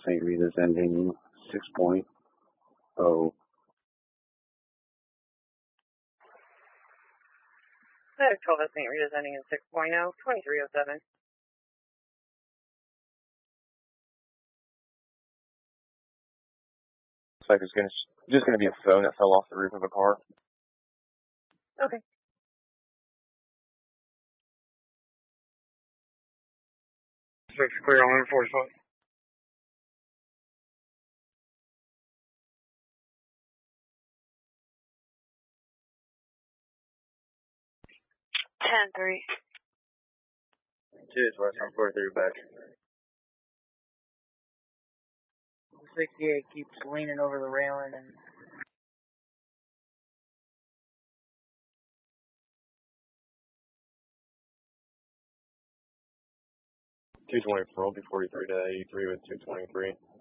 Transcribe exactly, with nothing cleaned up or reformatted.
Saint Rita's ending six point oh. twelve Saint Rita's ending in six point oh, twenty-three oh seven. Looks like it's gonna, just going to be a phone that fell off the roof of a car. Okay. Six clear on forty-five. ten three. Two is west on forty-three back. sixty-eight keeps leaning over the railing and two twenty-four will be forty-three to eighty-three with two twenty-three.